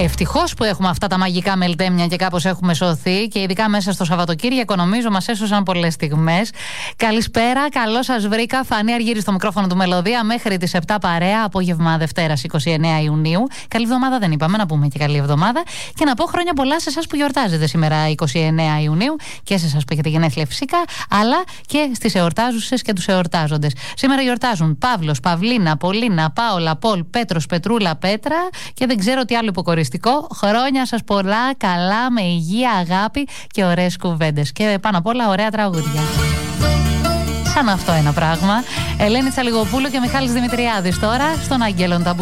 Ευτυχώς που έχουμε αυτά τα μαγικά μελτέμια και κάπως έχουμε σωθεί, και ειδικά μέσα στο Σαββατοκύριακο νομίζω μας έσωσαν πολλές στιγμές. Καλησπέρα, καλώς σας βρήκα. Φανή Αργύρη στο μικρόφωνο του Μελωδία μέχρι τις 7 παρέα, απόγευμα Δευτέρας 29 Ιουνίου. Καλή εβδομάδα δεν είπαμε, να πούμε και καλή εβδομάδα. Και να πω χρόνια πολλά σε εσάς που γιορτάζετε σήμερα 29 Ιουνίου, και σε εσάς που έχετε γενέθλια φυσικά, αλλά και στις εορτάζουσες και τους εορτάζοντες. Σήμερα γιορτάζουν Παύλος, Παυλίνα, Πολίνα, Πάολα, Πολ, Πέτρος, Πετρούλα, Πέτρα και δεν ξέρω τι άλλο υποκοριστικό. Χρόνια σας πολλά, καλά, με υγεία, αγάπη και ωραίες κουβέντες. Και πάνω απ' όλα ωραία τραγούδια. Σαν αυτό ένα πράγμα. Ελένη Τσαλιγοπούλου και Μιχάλης Δημητριάδης τώρα στον Αγγέλων Ταμπού.